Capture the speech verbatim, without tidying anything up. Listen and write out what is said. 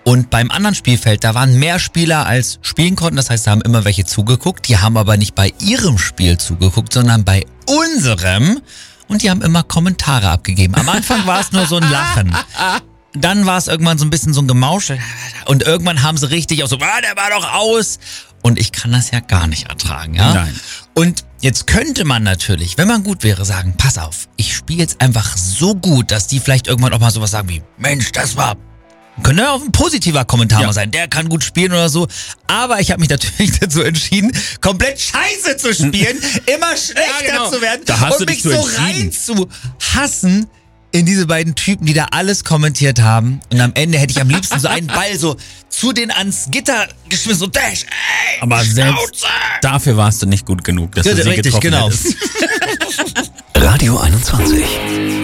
Und beim anderen Spielfeld, da waren mehr Spieler als spielen konnten. Das heißt, da haben immer welche zugeguckt. Die haben aber nicht bei ihrem Spiel zugeguckt, sondern bei unserem. Und die haben immer Kommentare abgegeben. Am Anfang war es nur so ein Lachen. Dann war es irgendwann so ein bisschen so ein Gemauschel. Und irgendwann haben sie richtig auch so, ah, der war doch aus. Und ich kann das ja gar nicht ertragen, ja? Nein. Und jetzt könnte man natürlich, wenn man gut wäre, sagen, pass auf, ich spiele jetzt einfach so gut, dass die vielleicht irgendwann auch mal sowas sagen wie, Mensch, das war... Könnte ja auch ein positiver Kommentar Ja. mal sein, der kann gut spielen oder so. Aber ich habe mich natürlich dazu entschieden, komplett scheiße zu spielen, immer schlechter Ja, genau. zu werden Da hast und du dich mich so so entschieden. rein zu hassen in diese beiden Typen, die da alles kommentiert haben. Und am Ende hätte ich am liebsten so einen Ball so zu denen ans Gitter geschmissen, so Dash, ey, Aber selbst Schnauze! dafür warst du nicht gut genug, dass Ja, du sie richtig, getroffen genau. hättest. Radio einundzwanzig.